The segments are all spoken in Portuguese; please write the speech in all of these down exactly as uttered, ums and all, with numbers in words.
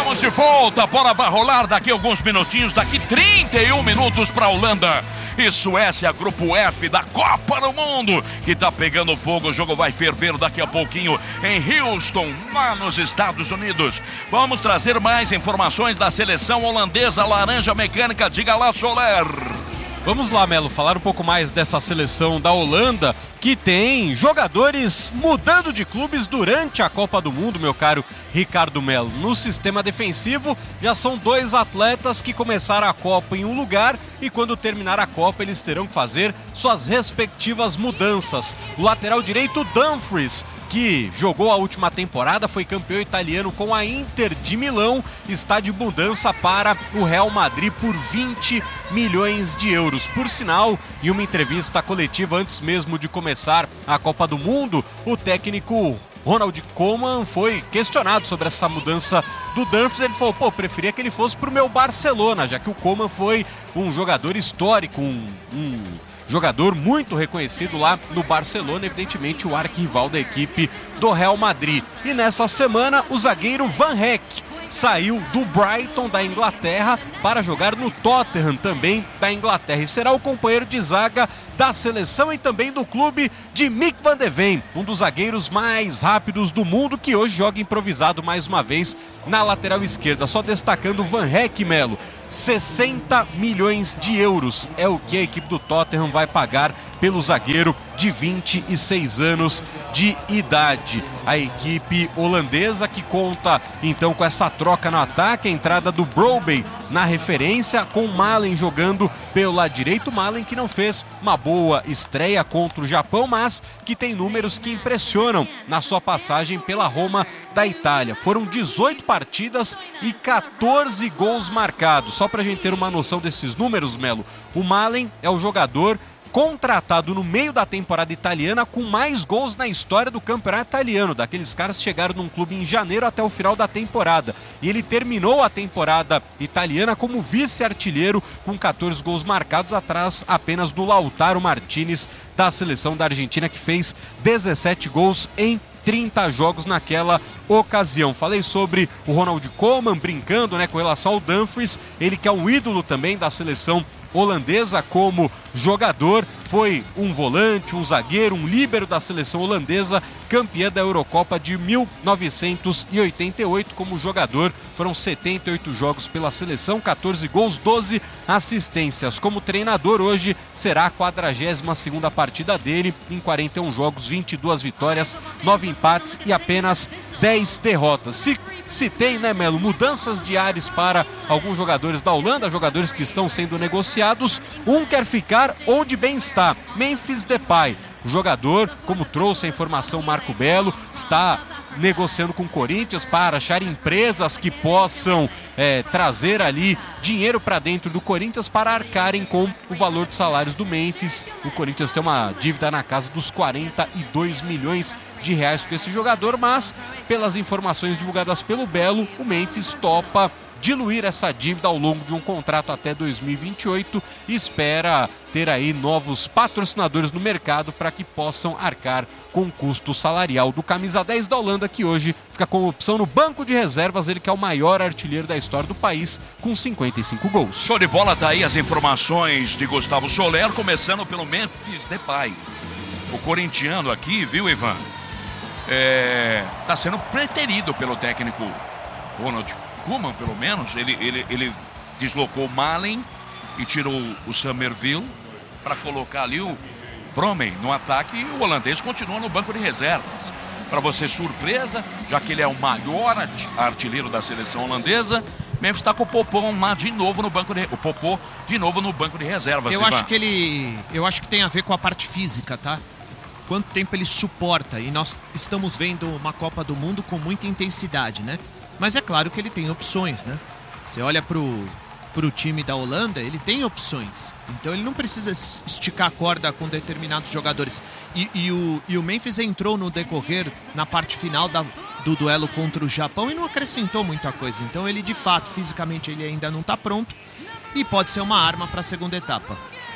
Estamos de volta, a bola vai rolar daqui a alguns minutinhos, daqui trinta e um minutos para a Holanda e Suécia, grupo F da Copa do Mundo, que tá pegando fogo. O jogo vai ferver daqui a pouquinho em Houston, lá nos Estados Unidos. Vamos trazer mais informações da seleção holandesa laranja mecânica. Diga lá, Soler. Vamos lá, Melo, falar um pouco mais dessa seleção da Holanda, que tem jogadores mudando de clubes durante a Copa do Mundo, meu caro Ricardo Melo. No sistema defensivo, já são dois atletas que começaram a Copa em um lugar e quando terminar a Copa eles terão que fazer suas respectivas mudanças. O lateral direito, Dumfries, que jogou a última temporada, foi campeão italiano com a Inter de Milão, está de mudança para o Real Madrid por vinte milhões de euros. Por sinal, em uma entrevista coletiva antes mesmo de começar a Copa do Mundo, o técnico Ronald Koeman foi questionado sobre essa mudança do Dumfries. Ele falou, pô, preferia que ele fosse pro meu Barcelona, já que o Koeman foi um jogador histórico, um... um jogador muito reconhecido lá no Barcelona, evidentemente o arquirrival da equipe do Real Madrid. E nessa semana o zagueiro Van Heck saiu do Brighton da Inglaterra para jogar no Tottenham também da Inglaterra e será o companheiro de zaga da seleção e também do clube de Mick van de Ven, um dos zagueiros mais rápidos do mundo, que hoje joga improvisado mais uma vez na lateral esquerda. Só destacando o Van Heck, Melo, sessenta milhões de euros é o que a equipe do Tottenham vai pagar pelo zagueiro de vinte e seis anos de idade. A equipe holandesa que conta então com essa troca no ataque, a entrada do Brobbey na referência, com o Malen jogando pelo lado direito. Malen que não fez uma boa estreia contra o Japão, mas que tem números que impressionam na sua passagem pela Roma da Itália. Foram dezoito partidas e quatorze gols marcados. Só pra gente ter uma noção desses números, Melo, o Malen é o jogador contratado no meio da temporada italiana com mais gols na história do campeonato italiano, daqueles caras que chegaram num clube em janeiro até o final da temporada, e ele terminou a temporada italiana como vice-artilheiro com quatorze gols marcados, atrás apenas do Lautaro Martinez da seleção da Argentina, que fez dezessete gols em trinta jogos naquela ocasião. Falei sobre o Ronald Koeman brincando, né, com relação ao Dumfries, ele que é um ídolo também da seleção holandesa como jogador, foi um volante, um zagueiro, um líbero da seleção holandesa, campeã da Eurocopa de mil novecentos e oitenta e oito como jogador. Foram setenta e oito jogos pela seleção, quatorze gols, doze assistências. Como treinador, hoje será a quadragésima segunda partida dele, em quarenta e um jogos, vinte e duas vitórias, nove empates e apenas dez derrotas. Se Se tem, né, Melo, mudanças de ares para alguns jogadores da Holanda, jogadores que estão sendo negociados, um quer ficar onde bem está, Memphis Depay. O jogador, como trouxe a informação Marco Belo, está negociando com o Corinthians para achar empresas que possam é, trazer ali dinheiro para dentro do Corinthians para arcarem com o valor dos salários do Memphis. O Corinthians tem uma dívida na casa dos quarenta e dois milhões de reais com esse jogador, mas pelas informações divulgadas pelo Belo, o Memphis topa diluir essa dívida ao longo de um contrato até dois mil e vinte e oito e espera ter aí novos patrocinadores no mercado para que possam arcar com o custo salarial do camisa dez da Holanda, que hoje fica como opção no banco de reservas, ele que é o maior artilheiro da história do país com cinquenta e cinco gols. Show de bola, tá aí as informações de Gustavo Soler, começando pelo Memphis Depay. O corintiano aqui, viu, Ivan? É, tá sendo preterido pelo técnico Ronald Koeman, pelo menos. Ele, ele, ele deslocou o Malen e tirou o Somerville para colocar ali o Brobbey no ataque, e o holandês continua no banco de reservas. Para você, surpresa, já que ele é o maior artilheiro da seleção holandesa, Memphis está com o Popó lá de novo no banco de o Popó de novo no banco de reservas. Eu Ivan. acho que ele, eu acho que tem a ver com a parte física, tá? Quanto tempo ele suporta, e nós estamos vendo uma Copa do Mundo com muita intensidade, né? Mas é claro que ele tem opções, né? Você olha pro, pro time da Holanda, ele tem opções. Então ele não precisa esticar a corda com determinados jogadores. E, e, o, e o Memphis entrou no decorrer, na parte final da, do duelo contra o Japão, e não acrescentou muita coisa. Então ele, de fato, fisicamente ele ainda não está pronto e pode ser uma arma para a segunda etapa.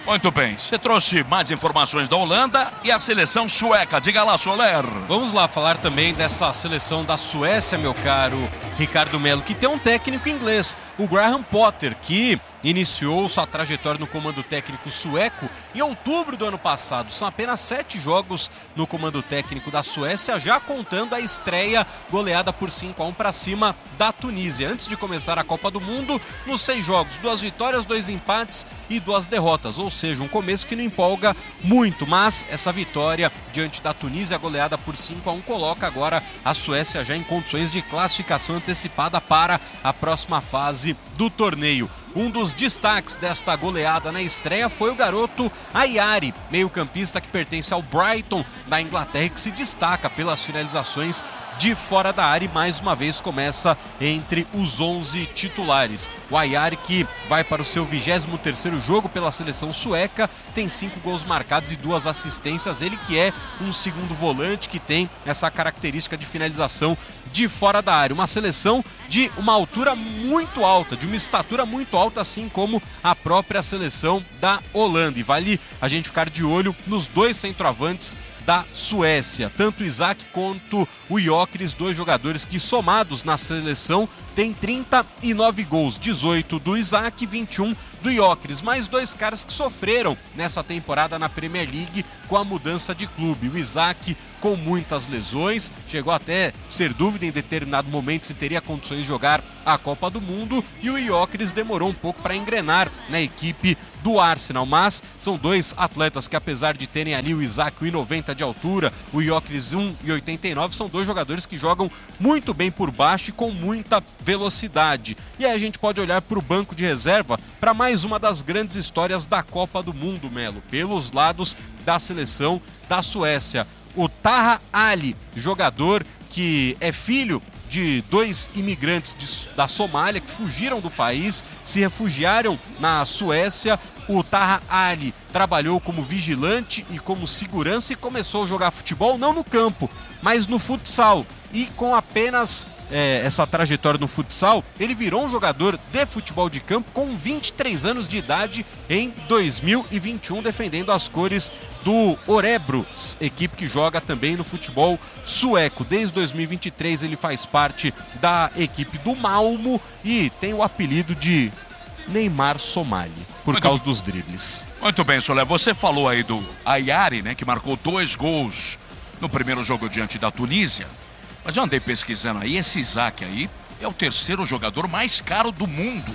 Muito bem, você trouxe mais informações da Holanda e a seleção sueca. Diga lá, Soler. Vamos lá falar também dessa seleção da Suécia, meu caro Ricardo Melo, que tem um técnico inglês, o Graham Potter, que iniciou sua trajetória no comando técnico sueco em outubro do ano passado. São apenas sete jogos no comando técnico da Suécia, já contando a estreia goleada por cinco a um para cima da Tunísia. Antes de começar a Copa do Mundo, nos seis jogos, duas vitórias, dois empates e duas derrotas. Ou seja, um começo que não empolga muito, mas essa vitória diante da Tunísia, goleada por cinco a um, coloca agora a Suécia já em condições de classificação antecipada para a próxima fase do torneio. Um dos destaques desta goleada na estreia foi o garoto Ayari, meio-campista que pertence ao Brighton da Inglaterra e que se destaca pelas finalizações de fora da área e mais uma vez começa entre os onze titulares. O Ayari, que vai para o seu vigésimo terceiro jogo pela seleção sueca, tem cinco gols marcados e duas assistências. Ele que é um segundo volante que tem essa característica de finalização de fora da área. Uma seleção de uma altura muito alta, de uma estatura muito alta, assim como a própria seleção da Holanda. E vale a gente ficar de olho nos dois centroavantes da Suécia, tanto o Isaac quanto o Gyökeres, dois jogadores que somados na seleção têm trinta e nove gols, dezoito do Isaac e vinte e um do Gyökeres, mais dois caras que sofreram nessa temporada na Premier League com a mudança de clube. O Isaac com muitas lesões, chegou até ser dúvida em determinado momento se teria condições de jogar a Copa do Mundo, e o Gyökeres demorou um pouco para engrenar na equipe do Arsenal, mas são dois atletas que, apesar de terem ali o Isaac um e noventa de altura, o Gyökeres um e oitenta e nove, são dois jogadores que jogam muito bem por baixo e com muita velocidade. E aí a gente pode olhar para o banco de reserva para mais uma das grandes histórias da Copa do Mundo, Melo, pelos lados da seleção da Suécia. O Taha Ali, jogador que é filho de dois imigrantes de, da Somália que fugiram do país, se refugiaram na Suécia. O Taha Ali trabalhou como vigilante e como segurança e começou a jogar futebol não no campo, mas no futsal. E com apenas é, essa trajetória no futsal, ele virou um jogador de futebol de campo com vinte e três anos de idade em dois mil e vinte e um, defendendo as cores do Örebro, equipe que joga também no futebol sueco. Desde dois mil e vinte e três ele faz parte da equipe do Malmo e tem o apelido de Neymar Somali, por Muito causa bem. dos dribles. Muito bem, Soler, você falou aí do Ayari, né, que marcou dois gols no primeiro jogo diante da Tunísia. Mas eu andei pesquisando aí, esse Isaac aí é o terceiro jogador mais caro do mundo.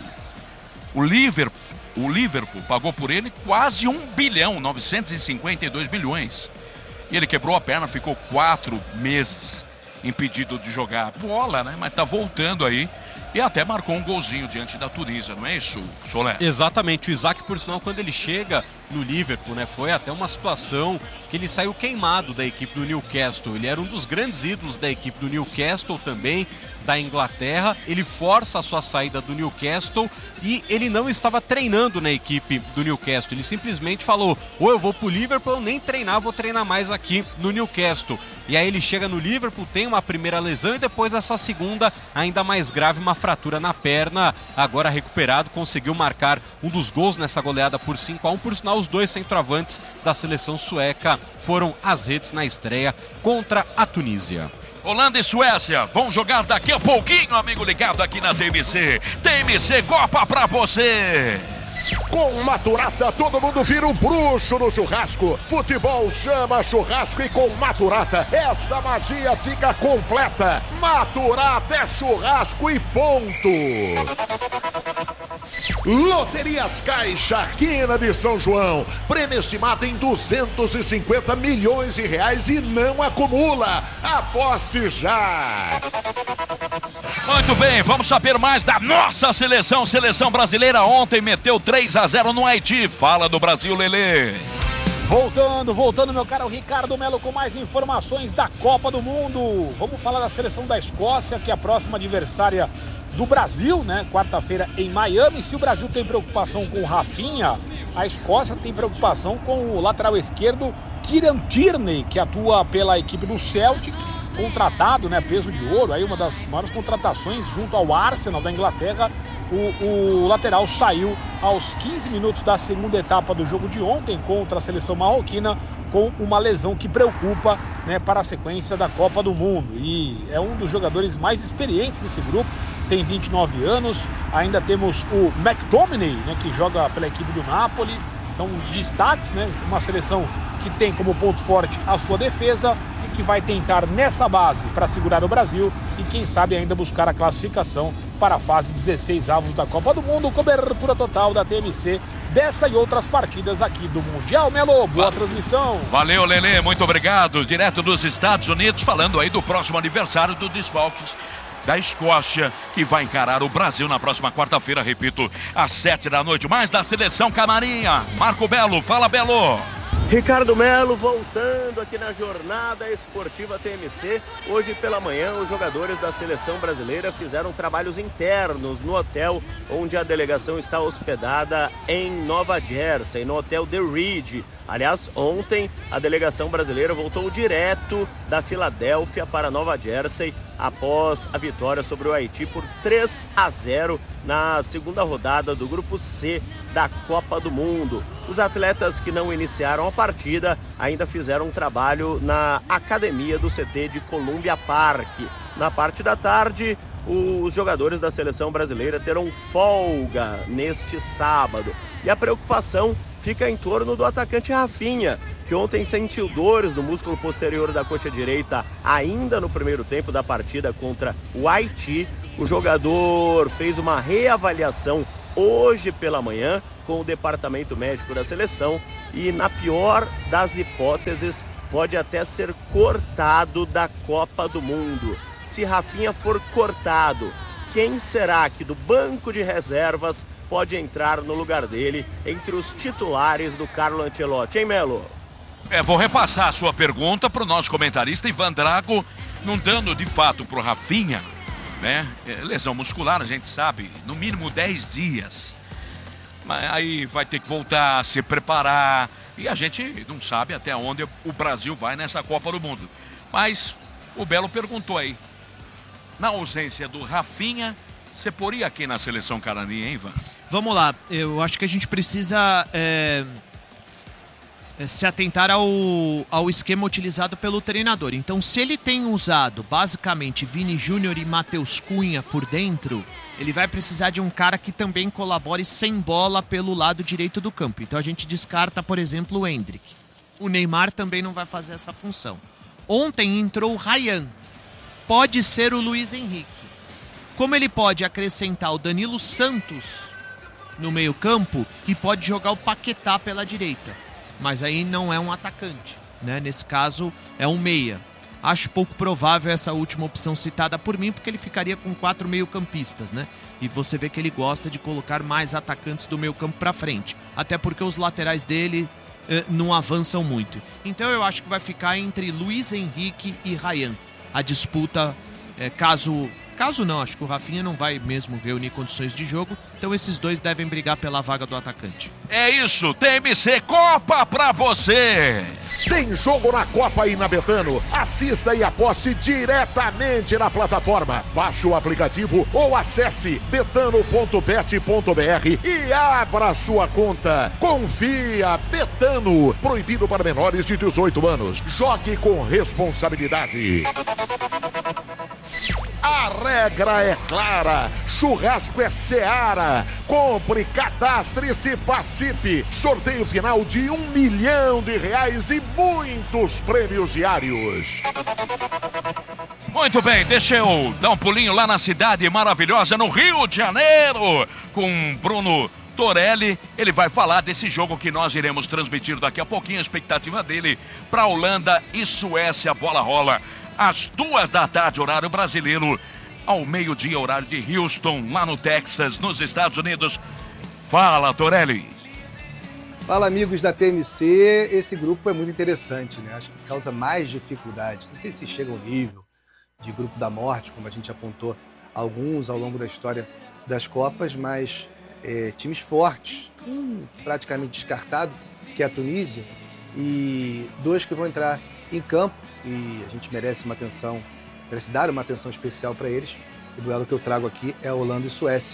O Liverpool, o Liverpool pagou por ele quase um bilhão, novecentos e cinquenta e dois milhões. E ele quebrou a perna, ficou quatro meses impedido de jogar bola, né? Mas tá voltando aí. E até marcou um golzinho diante da Tunísia, não é isso, Soler? Exatamente, o Isaac, por sinal, quando ele chega no Liverpool, né, foi até uma situação que ele saiu queimado da equipe do Newcastle. Ele era um dos grandes ídolos da equipe do Newcastle também, da Inglaterra. Ele força a sua saída do Newcastle e ele não estava treinando na equipe do Newcastle. Ele simplesmente falou, ou eu vou pro Liverpool, nem treinar, vou treinar mais aqui no Newcastle. E aí ele chega no Liverpool, tem uma primeira lesão e depois essa segunda, ainda mais grave, uma fratura na perna. Agora recuperado, conseguiu marcar um dos gols nessa goleada por cinco a um. Por sinal, os dois centroavantes da seleção sueca foram às redes na estreia contra a Tunísia. Holanda e Suécia vão jogar daqui a pouquinho, amigo ligado aqui na T M C. T M C Copa pra você. Com Maturata, todo mundo vira um bruxo no churrasco. Futebol chama churrasco e com Maturata, essa magia fica completa. Maturata é churrasco e ponto. Loterias Caixa, Quina de São João. Prêmio estimado em duzentos e cinquenta milhões de reais e não acumula. Aposte já. Muito bem, vamos saber mais da nossa seleção. Seleção brasileira ontem meteu três a zero no Haiti. Fala do Brasil, Lelê. Voltando, voltando, meu caro Ricardo Melo, com mais informações da Copa do Mundo. Vamos falar da seleção da Escócia, que é a próxima adversária do Brasil, né? Quarta-feira em Miami. Se o Brasil tem preocupação com o Rafinha, a Escócia tem preocupação com o lateral esquerdo Kieran Tierney, que atua pela equipe do Celtic, contratado, né? Peso de ouro, aí uma das maiores contratações junto ao Arsenal da Inglaterra. o, o lateral saiu aos quinze minutos da segunda etapa do jogo de ontem contra a seleção marroquina com uma lesão que preocupa, né, para a sequência da Copa do Mundo. E é um dos jogadores mais experientes desse grupo, tem vinte e nove anos. Ainda temos o McTominay, né, que joga pela equipe do Napoli. São destaques, né, uma seleção que tem como ponto forte a sua defesa e que vai tentar nesta base para segurar o Brasil e quem sabe ainda buscar a classificação para a fase dezesseis avos da Copa do Mundo. Cobertura total da T M C dessa e outras partidas aqui do Mundial. Melo, boa Va- transmissão. Valeu, Lelê, muito obrigado. Direto dos Estados Unidos, falando aí do próximo aniversário do Desfalques da Escócia, que vai encarar o Brasil na próxima quarta-feira, repito, às sete da noite. Mais da Seleção Camarinha. Marco Belo, fala, Belo. Ricardo Melo voltando aqui na Jornada Esportiva T M C. Hoje pela manhã, os jogadores da Seleção Brasileira fizeram trabalhos internos no hotel onde a delegação está hospedada em Nova Jersey, no Hotel The Reed. Aliás, ontem a delegação brasileira voltou direto da Filadélfia para Nova Jersey após a vitória sobre o Haiti por três a zero na segunda rodada do Grupo C da Copa do Mundo. Os atletas que não iniciaram a partida ainda fizeram um trabalho na academia do C T de Columbia Park. Na parte da tarde, os jogadores da seleção brasileira terão folga neste sábado. E a preocupação fica em torno do atacante Rafinha, que ontem sentiu dores no músculo posterior da coxa direita ainda no primeiro tempo da partida contra o Haiti. O jogador fez uma reavaliação hoje pela manhã com o departamento médico da seleção e, na pior das hipóteses, pode até ser cortado da Copa do Mundo. Se Rafinha for cortado, quem será que do banco de reservas pode entrar no lugar dele entre os titulares do Carlo Ancelotti, hein, Melo? É, vou repassar a sua pergunta para o nosso comentarista Ivan Drago, não dando de fato para o Rafinha, né? É, lesão muscular, a gente sabe, no mínimo dez dias. Mas aí vai ter que voltar a se preparar e a gente não sabe até onde o Brasil vai nessa Copa do Mundo. Mas o Belo perguntou aí, na ausência do Rafinha, você poria aqui na seleção canarinha, hein, Ivan? Vamos lá, eu acho que a gente precisa é, se atentar ao, ao esquema utilizado pelo treinador. Então, se ele tem usado basicamente Vini Júnior e Matheus Cunha por dentro, ele vai precisar de um cara que também colabore sem bola pelo lado direito do campo. Então a gente descarta, por exemplo, o Endrick. O Neymar também não vai fazer essa função. Ontem entrou o Ryan. Pode ser o Luiz Henrique. Como ele pode acrescentar o Danilo Santos no meio-campo e pode jogar o Paquetá pela direita. Mas aí não é um atacante, né? Nesse caso é um meia. Acho pouco provável essa última opção citada por mim, porque ele ficaria com quatro meio-campistas, né? E você vê que ele gosta de colocar mais atacantes do meio-campo para frente. Até porque os laterais dele eh, não avançam muito. Então eu acho que vai ficar entre Luiz Henrique e Ryan. A disputa, eh, caso... Caso não, acho que o Rafinha não vai mesmo reunir condições de jogo. Então esses dois devem brigar pela vaga do atacante. É isso, T M C Copa pra você! Tem jogo na Copa aí na Betano. Assista e aposte diretamente na plataforma. Baixe o aplicativo ou acesse betano ponto bet ponto br e abra sua conta. Confia, Betano. Proibido para menores de dezoito anos. Jogue com responsabilidade. A regra é clara, churrasco é Seara. Compre, cadastre-se, participe. Sorteio final de um milhão de reais e muitos prêmios diários. Muito bem, deixa eu dar um pulinho lá na cidade maravilhosa, no Rio de Janeiro, com Bruno Torelli. Ele vai falar desse jogo que nós iremos transmitir daqui a pouquinho, a expectativa dele para Holanda e Suécia. A bola rola às duas da tarde, horário brasileiro, ao meio-dia, horário de Houston, lá no Texas, nos Estados Unidos. Fala, Torelli. Fala, amigos da T M C. Esse grupo é muito interessante, né? Acho que causa mais dificuldade. Não sei se chega ao nível de grupo da morte, como a gente apontou alguns ao longo da história das Copas, mas é, times fortes, um praticamente descartado, que é a Tunísia, e dois que vão entrar em campo, e a gente merece uma atenção, merece dar uma atenção especial para eles. O duelo que eu trago aqui é Holanda e Suécia.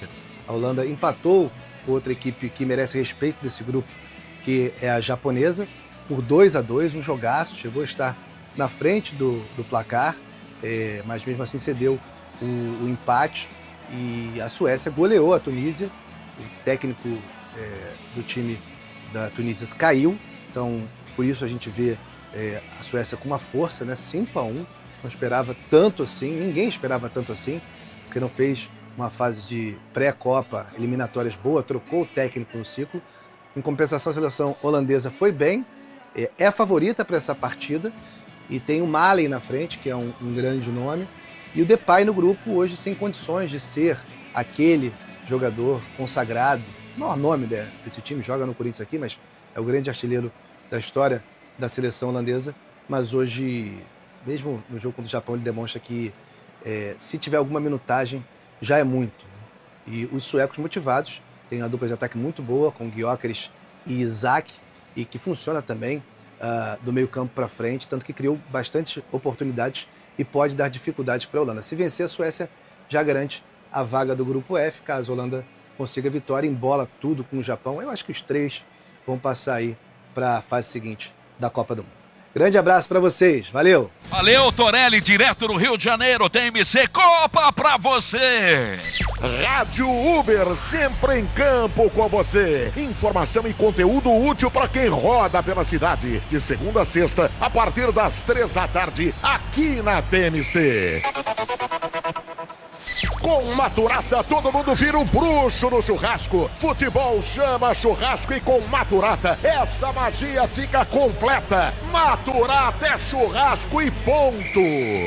A Holanda empatou com outra equipe que merece respeito desse grupo, que é a japonesa, por dois a dois, um jogaço, chegou a estar na frente do, do placar, é, mas mesmo assim cedeu o, o empate, e a Suécia goleou a Tunísia. O técnico é, do time da Tunísia caiu, então por isso a gente vê é, a Suécia com uma força, né? cinco a um, não esperava tanto assim, ninguém esperava tanto assim, porque não fez uma fase de pré-copa, eliminatórias boa, trocou o técnico no ciclo. Em compensação, a seleção holandesa foi bem, é, é favorita para essa partida, e tem o Malen na frente, que é um, um grande nome, e o Depay no grupo hoje sem condições de ser aquele jogador consagrado, o maior nome desse time, joga no Corinthians aqui, mas é o grande artilheiro da história da seleção holandesa, mas hoje, mesmo no jogo contra o Japão, ele demonstra que é, se tiver alguma minutagem, já é muito. E os suecos motivados, tem uma dupla de ataque muito boa, com Gyökeres e Isaac, e que funciona também uh, do meio campo para frente, tanto que criou bastante oportunidades e pode dar dificuldades para a Holanda. Se vencer, a Suécia já garante a vaga do grupo F, caso a Holanda consiga vitória, embola tudo com o Japão. Eu acho que os três vão passar aí para a fase seguinte da Copa do Mundo. Grande abraço para vocês, valeu! Valeu, Torelli, direto do Rio de Janeiro, T M C Copa pra você! Rádio Uber, sempre em campo com você. Informação e conteúdo útil para quem roda pela cidade. De segunda a sexta, a partir das três da tarde, aqui na T M C. Com Maturata, todo mundo vira um bruxo no churrasco. Futebol chama churrasco, e com Maturata, essa magia fica completa. Maturata é churrasco e ponto.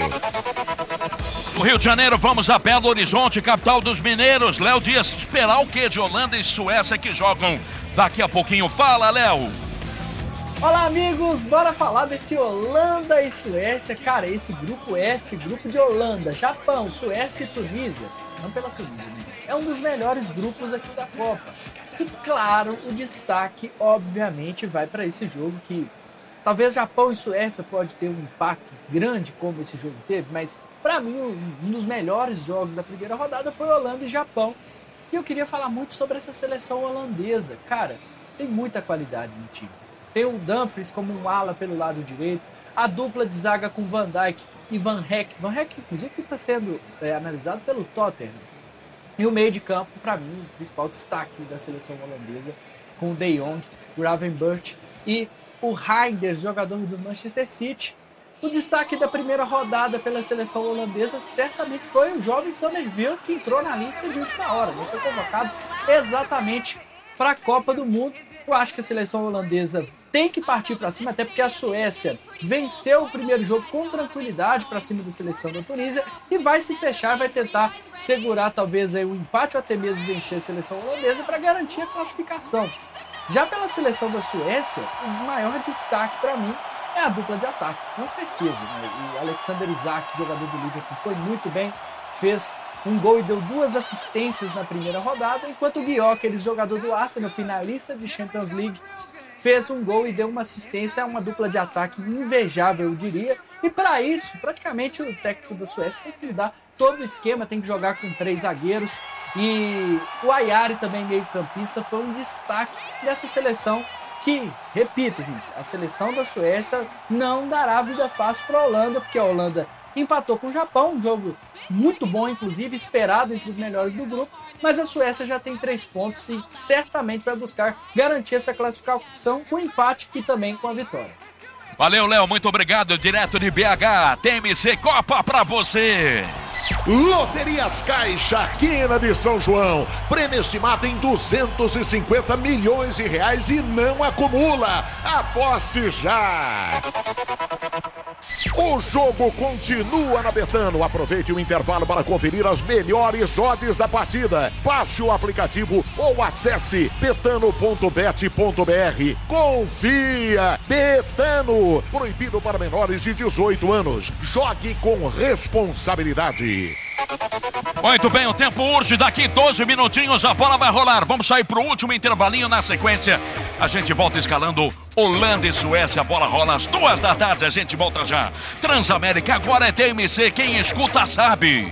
No Rio de Janeiro, vamos a Belo Horizonte, capital dos mineiros. Léo Dias, esperar o quê de Holanda e Suécia que jogam daqui a pouquinho? Fala, Léo! Olá, amigos, bora falar desse Holanda e Suécia. Cara, esse grupo F, grupo de Holanda, Japão, Suécia e Tunísia, não pela Tunísia, né? É um dos melhores grupos aqui da Copa. E claro, o destaque obviamente vai para esse jogo, que talvez Japão e Suécia pode ter um impacto grande como esse jogo teve, mas para mim um dos melhores jogos da primeira rodada foi Holanda e Japão. E eu queria falar muito sobre essa seleção holandesa. Cara, tem muita qualidade no time. Tem o Dumfries como um ala pelo lado direito, a dupla de zaga com Van Dijk e Van Hecke. Van Hecke, inclusive, está sendo é, analisado pelo Tottenham. E o meio de campo, para mim, o principal destaque da seleção holandesa, com o De Jong, Gravenberch e o Reinders, jogador do Manchester City. O destaque da primeira rodada pela seleção holandesa certamente foi o jovem Summerville, que entrou na lista de última hora, né? Foi convocado exatamente para a Copa do Mundo. Eu acho que a seleção holandesa tem que partir para cima, até porque a Suécia venceu o primeiro jogo com tranquilidade para cima da seleção da Tunísia e vai se fechar, vai tentar segurar talvez aí um empate ou até mesmo vencer a seleção holandesa para garantir a classificação. Já pela seleção da Suécia, o maior destaque para mim é a dupla de ataque, com certeza, né? O Alexander Isak, jogador do Liverpool, foi muito bem, fez um gol e deu duas assistências na primeira rodada, enquanto o Gyökeres, jogador do Arsenal, finalista de Champions League, fez um gol e deu uma assistência a uma dupla de ataque invejável, eu diria. E para isso, praticamente o técnico da Suécia tem que mudar todo o esquema, tem que jogar com três zagueiros. E o Ayari, também meio campista, foi um destaque dessa seleção que, repito, gente, a seleção da Suécia não dará vida fácil para a Holanda, porque a Holanda empatou com o Japão, um jogo muito bom, inclusive, esperado entre os melhores do grupo, mas a Suécia já tem três pontos e certamente vai buscar garantir essa classificação com empate e também com a vitória. Valeu, Léo, muito obrigado, direto de B H, T M C Copa pra você. Loterias Caixa, Quina de São João, prêmio estimado em duzentos e cinquenta milhões de reais e não acumula. Aposte já! O jogo continua na Betano. Aproveite o intervalo para conferir as melhores odds da partida. Baixe o aplicativo ou acesse betano ponto bet ponto br. Confia! Betano! Proibido para menores de dezoito anos. Jogue com responsabilidade. Muito bem, o tempo urge. Daqui doze minutinhos a bola vai rolar. Vamos sair para o último intervalinho. Na sequência, a gente volta escalando Holanda e Suécia. A bola rola às duas da tarde. A gente volta já. Transamérica agora é T M C. Quem escuta sabe.